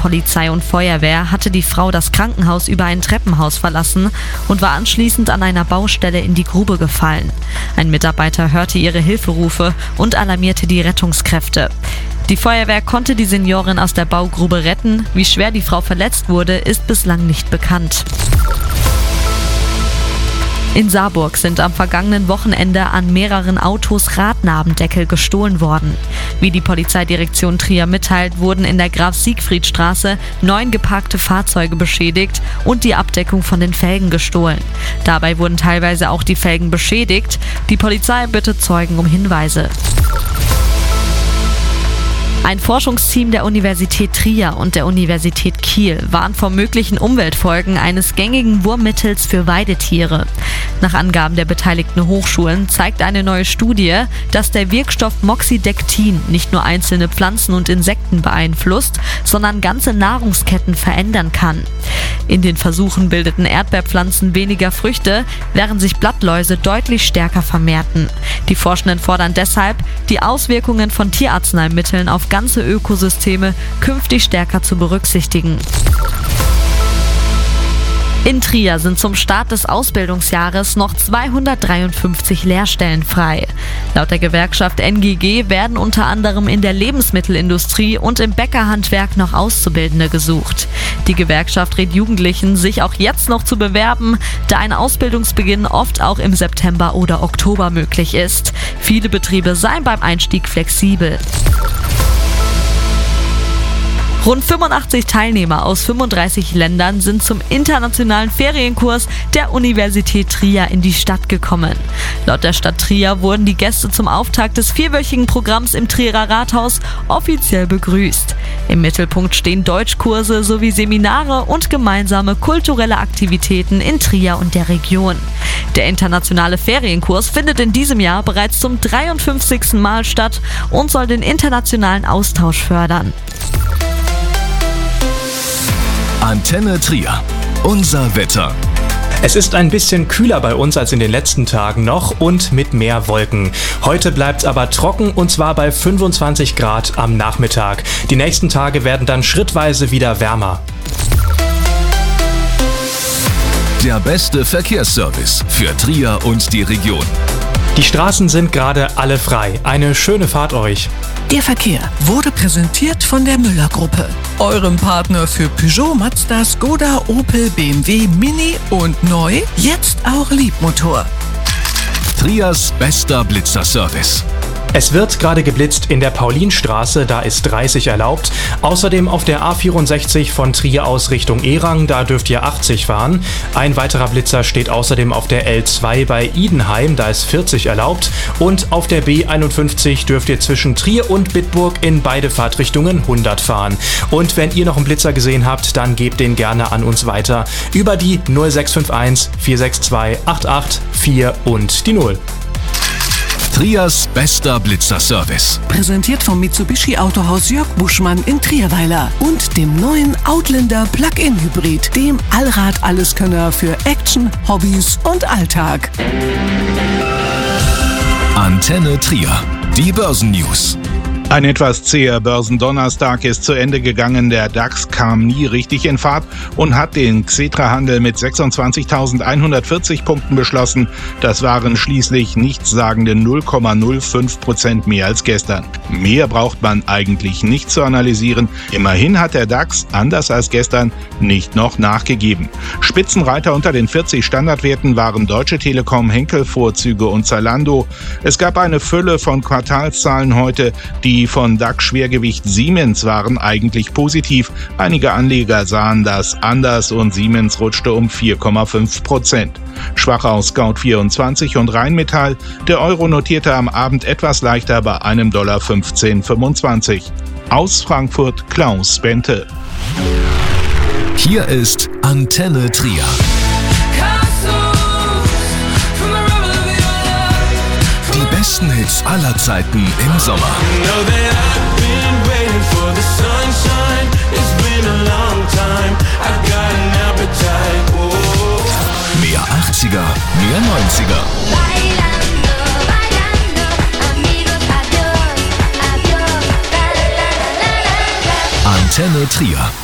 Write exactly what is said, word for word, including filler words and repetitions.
Polizei und Feuerwehr hatte die Frau das Krankenhaus über ein Treppenhaus verlassen und war anschließend an einer Baustelle in die Grube gefallen. Ein Mitarbeiter hörte ihre Hilferufe und alarmierte die Rettungskräfte. Die Feuerwehr konnte die Seniorin aus der Baugrube retten. Wie schwer die Frau verletzt wurde, ist bislang nicht bekannt. In Saarburg sind am vergangenen Wochenende an mehreren Autos Radnabendeckel gestohlen worden. Wie die Polizeidirektion Trier mitteilt, wurden in der Graf-Siegfried-Straße neun geparkte Fahrzeuge beschädigt und die Abdeckung von den Felgen gestohlen. Dabei wurden teilweise auch die Felgen beschädigt. Die Polizei bittet Zeugen um Hinweise. Ein Forschungsteam der Universität Trier und der Universität Kiel warnt vor möglichen Umweltfolgen eines gängigen Wurmmittels für Weidetiere. Nach Angaben der beteiligten Hochschulen zeigt eine neue Studie, dass der Wirkstoff Moxidectin nicht nur einzelne Pflanzen und Insekten beeinflusst, sondern ganze Nahrungsketten verändern kann. In den Versuchen bildeten Erdbeerpflanzen weniger Früchte, während sich Blattläuse deutlich stärker vermehrten. Die Forschenden fordern deshalb, die Auswirkungen von Tierarzneimitteln auf ganze Ökosysteme künftig stärker zu berücksichtigen. In Trier sind zum Start des Ausbildungsjahres noch zweihundertdreiundfünfzig Lehrstellen frei. Laut der Gewerkschaft N G G werden unter anderem in der Lebensmittelindustrie und im Bäckerhandwerk noch Auszubildende gesucht. Die Gewerkschaft rät Jugendlichen, sich auch jetzt noch zu bewerben, da ein Ausbildungsbeginn oft auch im September oder Oktober möglich ist. Viele Betriebe seien beim Einstieg flexibel. Rund fünfundachtzig Teilnehmer aus fünfunddreißig Ländern sind zum internationalen Ferienkurs der Universität Trier in die Stadt gekommen. Laut der Stadt Trier wurden die Gäste zum Auftakt des vierwöchigen Programms im Trierer Rathaus offiziell begrüßt. Im Mittelpunkt stehen Deutschkurse sowie Seminare und gemeinsame kulturelle Aktivitäten in Trier und der Region. Der internationale Ferienkurs findet in diesem Jahr bereits zum dreiundfünfzigsten Mal statt und soll den internationalen Austausch fördern. Antenne Trier. Unser Wetter. Es ist ein bisschen kühler bei uns als in den letzten Tagen noch und mit mehr Wolken. Heute bleibt es aber trocken und zwar bei fünfundzwanzig Grad am Nachmittag. Die nächsten Tage werden dann schrittweise wieder wärmer. Der beste Verkehrsservice für Trier und die Region. Die Straßen sind gerade alle frei. Eine schöne Fahrt euch. Der Verkehr wurde präsentiert von der Müller-Gruppe, eurem Partner für Peugeot, Mazda, Skoda, Opel, B M W, Mini und neu, jetzt auch Liebmotor. Triers bester Blitzerservice. Es wird gerade geblitzt in der Paulinstraße, da ist dreißig erlaubt. Außerdem auf der A vierundsechzig von Trier aus Richtung Erang, da dürft ihr achtzig fahren. Ein weiterer Blitzer steht außerdem auf der L zwei bei Idenheim, da ist vierzig erlaubt. Und auf der B einundfünfzig dürft ihr zwischen Trier und Bitburg in beide Fahrtrichtungen hundert fahren. Und wenn ihr noch einen Blitzer gesehen habt, dann gebt den gerne an uns weiter über die null sechs fünf eins vier sechs zwei acht acht vier und die null. Triers bester Blitzerservice. Präsentiert vom Mitsubishi Autohaus Jörg Buschmann in Trierweiler und dem neuen Outlander Plug-in Hybrid, dem Allrad-Alleskönner für Action, Hobbys und Alltag. Antenne Trier. Die Börsennews. Ein etwas zäher Börsendonnerstag ist zu Ende gegangen. Der DAX kam nie richtig in Fahrt und hat den Xetra-Handel mit sechsundzwanzigtausendeinhundertvierzig Punkten beschlossen. Das waren schließlich nichtssagende null Komma null fünf Prozent mehr als gestern. Mehr braucht man eigentlich nicht zu analysieren. Immerhin hat der DAX, anders als gestern, nicht noch nachgegeben. Spitzenreiter unter den vierzig Standardwerten waren Deutsche Telekom, Henkel Vorzüge und Zalando. Es gab eine Fülle von Quartalszahlen heute, die Die von DAX-Schwergewicht Siemens waren eigentlich positiv. Einige Anleger sahen das anders und Siemens rutschte um vier Komma fünf Prozent. Schwach aus Scout vierundzwanzig und Rheinmetall. Der Euro notierte am Abend etwas leichter bei einem Dollar fünfzehn fünfundzwanzig. Aus Frankfurt Klaus Bente. Hier ist Antenne Trier. Die besten Hits aller Zeiten im Sommer. Mehr achtziger, mehr neunziger. Antenne Trier.